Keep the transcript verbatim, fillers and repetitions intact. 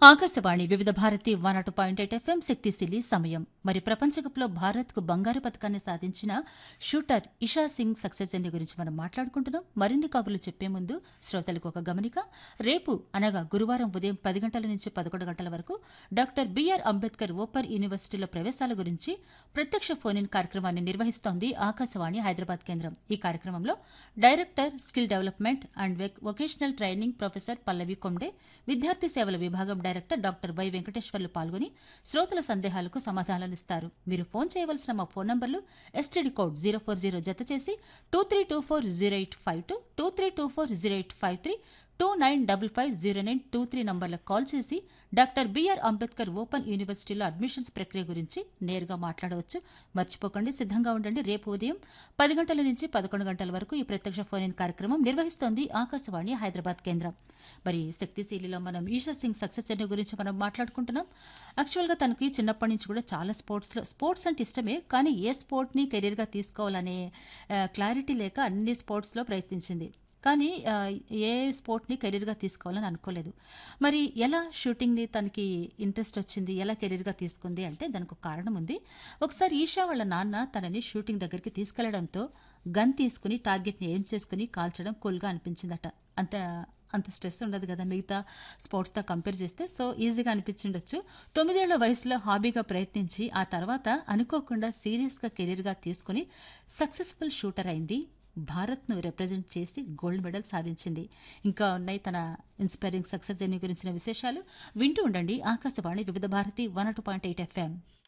ఆకాశవాణి వివిధ భారతి వన్ అటు point eight FM శక్తిశీలి సమయం. మరి ప్రపంచకప్లో భారత్కు బంగారు పథకాన్ని సాధించిన shooter Isha Singh success journey గురించి మనం మాట్లాడుకుంటున్నాం. మరిన్ని కబుర్లు చెప్పే ముందు శ్రోతలకు ఒక గమనిక. రేపు అనగా గురువారం ఉదయం పది గంటల నుంచి పదకొండు గంటల వరకు డాక్టర్ బిఆర్ అంబేద్కర్ ఓపెన్ యూనివర్సిటీలో ప్రవేశాల గురించి ప్రత్యక్ష ఫోన్ ఇన్ కార్యక్రమాన్ని నిర్వహిస్తోంది ఆకాశవాణి హైదరాబాద్ కేంద్రం. ఈ కార్యక్రమంలో director skill development and vocational training professor పల్లవి కొండే, విద్యార్థి సేవల విభాగం డైరెక్టర్ డాక్టర్ వై వెంకటేశ్వర్లు పాల్గొని శ్రోతల సందేహాలకు సమాధానాలిస్తారు. మీరు ఫోన్ చేయవలసిన మా ఫోన్ నంబర్లు STD code zero four zero జత చేసి two three two four zero eight five two two three two four zero eight five three two nine double five zero nine two three నంబర్లకు call చేసి doctor BR Ambedkar open యూనివర్సిటీలో admissions ప్రక్రియ గురించి నేరుగా మాట్లాడవచ్చు. మర్చిపోకండి, సిద్ధంగా ఉండండి. రేపు ఉదయం పది గంటల నుంచి పదకొండు గంటల వరకు ఈ ప్రత్యక్ష ఫోన్ ఇన్ కార్యక్రమం నిర్వహిస్తోంది ఆకాశవాణి హైదరాబాద్ కేంద్రం. మరి శక్తిశీలిలో మనం ఈషా సింగ్ సక్సెస్ జర్నీ గురించి మనం మాట్లాడుకుంటున్నాం. యాక్చువల్గా తనకి చిన్నప్పటి నుంచి కూడా చాలా స్పోర్ట్స్లో స్పోర్ట్స్ అంటే ఇష్టమే, కానీ ఏ స్పోర్ట్ని కెరీర్గా తీసుకోవాలనే క్లారిటీ లేక అన్ని స్పోర్ట్స్లో ప్రయత్నించింది. కానీ ఏ స్పోర్ట్ని కెరీర్గా తీసుకోవాలని అనుకోలేదు. మరి ఎలా షూటింగ్ని తనకి ఇంట్రెస్ట్ వచ్చింది, ఎలా కెరీర్గా తీసుకుంది అంటే దానికి ఒక కారణం ఉంది. ఒకసారి ఈషా వాళ్ళ నాన్న తనని షూటింగ్ దగ్గరికి తీసుకెళ్లడంతో గన్ తీసుకుని టార్గెట్ని ఏం చేసుకుని కాల్చడం కూల్గా అనిపించిందట. అంత అంత స్ట్రెస్ ఉండదు కదా మిగతా స్పోర్ట్స్తో కంపేర్ చేస్తే. సో ఈజీగా అనిపించిండొచ్చు. తొమ్మిదేళ్ల వయసులో హాబీగా ప్రయత్నించి ఆ తర్వాత అనుకోకుండా సీరియస్గా కెరీర్గా తీసుకుని సక్సెస్ఫుల్ షూటర్ అయింది. భారత్ను రిప్రజెంట్ చేసి గోల్డ్ మెడల్ సాధించింది. ఇంకా ఉన్నాయి తన ఇన్స్పైరింగ్ సక్సెస్ జర్నీ గురించిన విశేషాలు. వింటూ ఉండండి ఆకాశవాణి వివిధ Bharati one two point eight FM.